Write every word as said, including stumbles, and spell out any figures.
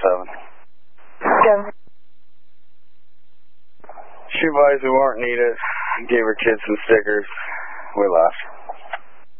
seven. seven. Shoe buys who weren't needed. Gave her kids some stickers. We left.